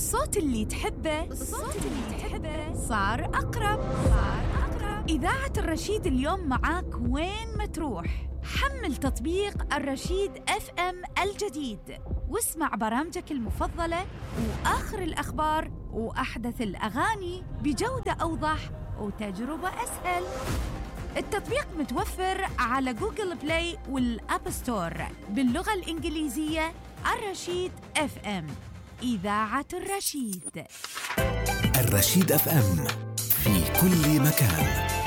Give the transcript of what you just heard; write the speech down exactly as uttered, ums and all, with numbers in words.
الصوت اللي تحبه الصوت اللي تحبه صار أقرب صار أقرب إذاعة الرشيد اليوم معاك وين ما تروح. حمل تطبيق الرشيد اف ام الجديد واسمع برامجك المفضلة وآخر الأخبار وأحدث الأغاني بجودة أوضح وتجربة أسهل. التطبيق متوفر على جوجل بلاي والأب ستور باللغة الإنجليزية. الرشيد اف ام، إذاعة الرشيد. الرشيد اف ام في كل مكان.